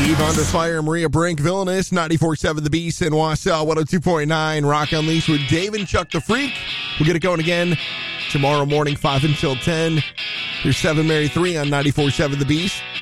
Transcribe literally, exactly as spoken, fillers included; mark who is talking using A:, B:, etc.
A: Steve Under Fire, Maria Brink, Villainous, ninety-four point seven The Beast, and Wausau, one oh two point nine. Rock Unleashed with Dave and Chuck the Freak. We'll get it going again tomorrow morning, five until ten. Here's seven Mary three on ninety-four point seven The Beast.